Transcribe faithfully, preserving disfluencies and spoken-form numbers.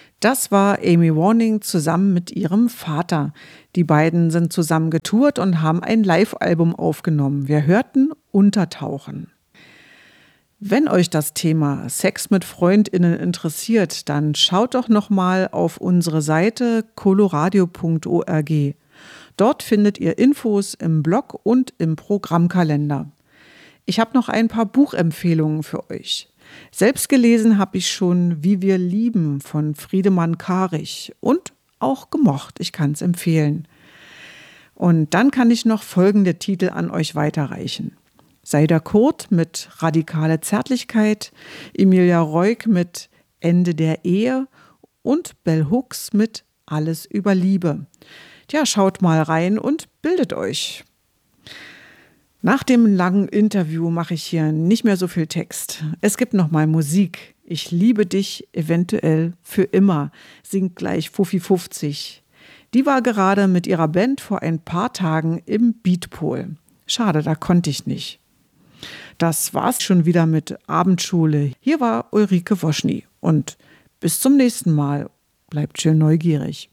Das war Amy Warning zusammen mit ihrem Vater. Die beiden sind zusammen getourt und haben ein Live-Album aufgenommen. Wir hörten Untertauchen. Wenn euch das Thema Sex mit FreundInnen interessiert, dann schaut doch noch mal auf unsere Seite coloradio punkt org. Dort findet ihr Infos im Blog und im Programmkalender. Ich habe noch ein paar Buchempfehlungen für euch. Selbst gelesen habe ich schon Wie wir lieben von Friedemann Kahrich und auch gemocht. Ich kann es empfehlen. Und dann kann ich noch folgende Titel an euch weiterreichen. Seider Kurt mit Radikale Zärtlichkeit, Emilia Reuk mit Ende der Ehe und Bell Hooks mit Alles über Liebe. Tja, schaut mal rein und bildet euch. Nach dem langen Interview mache ich hier nicht mehr so viel Text. Es gibt noch mal Musik. Ich liebe dich eventuell für immer, singt gleich Fuffi fünfzig. Die war gerade mit ihrer Band vor ein paar Tagen im Beatpol. Schade, da konnte ich nicht. Das war's schon wieder mit Abendschule. Hier war Ulrike Woschny und bis zum nächsten Mal. Bleibt schön neugierig.